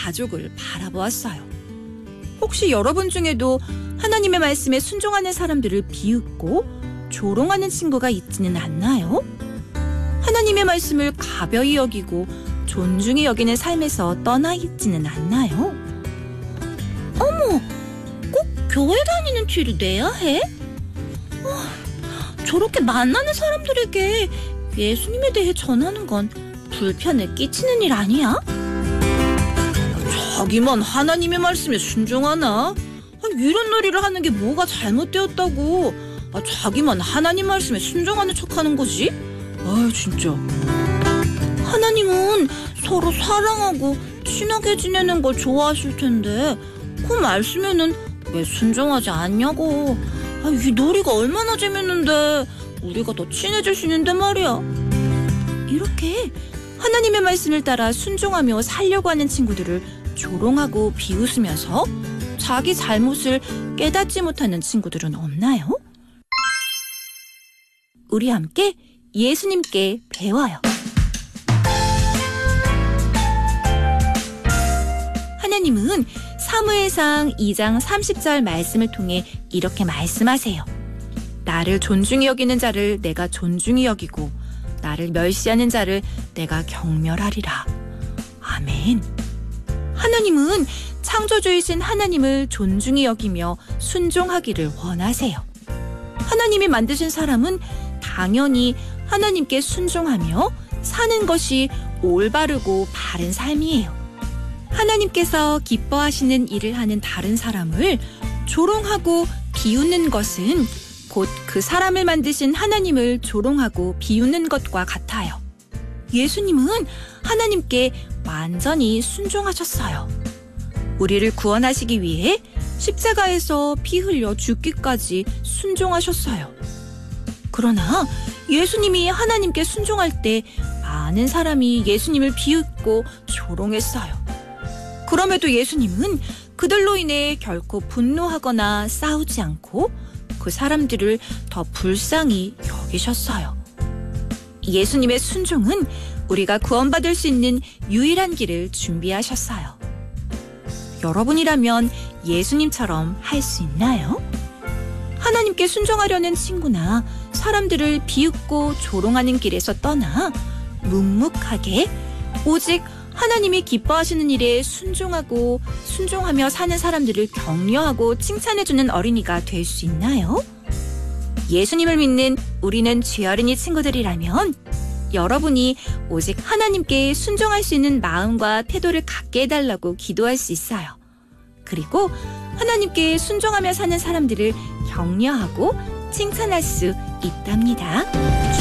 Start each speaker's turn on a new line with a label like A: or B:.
A: 가족을 바라보았어요. 혹시 여러분 중에도 하나님의 말씀에 순종하는 사람들을 비웃고 조롱하는 친구가 있지는 않나요? 하나님의 말씀을 가벼이 여기고 존중히 여기는 삶에서 떠나 있지는 않나요? 어머, 꼭 교회 다니는 티를 내야 해? 저렇게 만나는 사람들에게 예수님에 대해 전하는 건 불편을 끼치는 일 아니야? 자기만 하나님의 말씀에 순종하나? 이런 놀이를 하는 게 뭐가 잘못되었다고? 자기만 하나님 말씀에 순종하는 척하는 거지? 진짜. 하나님은 서로 사랑하고 친하게 지내는 걸 좋아하실 텐데 그 말씀에는 왜 순종하지 않냐고. 이 놀이가 얼마나 재밌는데 우리가 더 친해질 수 있는데 말이야. 이렇게 하나님의 말씀을 따라 순종하며 살려고 하는 친구들을 조롱하고 비웃으면서 자기 잘못을 깨닫지 못하는 친구들은 없나요? 우리 함께 예수님께 배워요. 하나님은 사무엘상 2장 30절 말씀을 통해 이렇게 말씀하세요. 나를 존중히 여기는 자를 내가 존중히 여기고 나를 멸시하는 자를 내가 경멸하리라. 아멘. 하나님은 창조주이신 하나님을 존중히 여기며 순종하기를 원하세요. 하나님이 만드신 사람은 당연히 하나님께 순종하며 사는 것이 올바르고 바른 삶이에요. 하나님께서 기뻐하시는 일을 하는 다른 사람을 조롱하고 비웃는 것은 곧 그 사람을 만드신 하나님을 조롱하고 비웃는 것과 같아요. 예수님은 하나님께 완전히 순종하셨어요. 우리를 구원하시기 위해 십자가에서 피 흘려 죽기까지 순종하셨어요. 그러나 예수님이 하나님께 순종할 때 많은 사람이 예수님을 비웃고 조롱했어요. 그럼에도 예수님은 그들로 인해 결코 분노하거나 싸우지 않고 그 사람들을 더 불쌍히 여기셨어요. 예수님의 순종은 우리가 구원받을 수 있는 유일한 길을 준비하셨어요. 여러분이라면 예수님처럼 할 수 있나요? 하나님께 순종하려는 친구나 사람들을 비웃고 조롱하는 길에서 떠나 묵묵하게 오직 하나님이 기뻐하시는 일에 순종하며 사는 사람들을 격려하고 칭찬해주는 어린이가 될 수 있나요? 예수님을 믿는 우리는 죄어린이 친구들이라면 여러분이 오직 하나님께 순종할 수 있는 마음과 태도를 갖게 해달라고 기도할 수 있어요. 그리고 하나님께 순종하며 사는 사람들을 격려하고 칭찬할 수 있답니다.